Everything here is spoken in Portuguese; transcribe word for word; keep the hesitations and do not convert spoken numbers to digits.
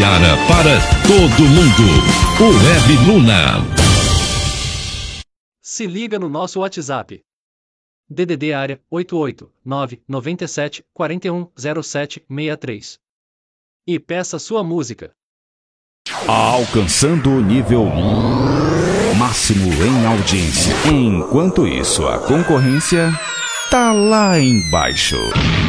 Seara para todo mundo. O Web Luna. Se liga no nosso WhatsApp. D D D área oito oito nove nove sete quatro um zero sete seis três. E peça sua música. Alcançando o nível máximo em audiência. Enquanto isso, a concorrência tá lá embaixo.